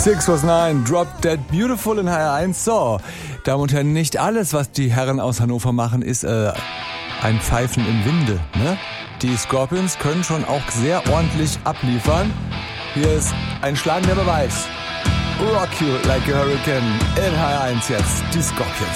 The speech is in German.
6 was 9, Drop Dead Beautiful in HR1. So, Damen und Herren, nicht alles, was die Herren aus Hannover machen, ist ein Pfeifen im Winde. Ne? Die Scorpions können schon auch sehr ordentlich abliefern. Hier ist ein schlagender Beweis. Rock you like a hurricane in HR1 jetzt, die Scorpions.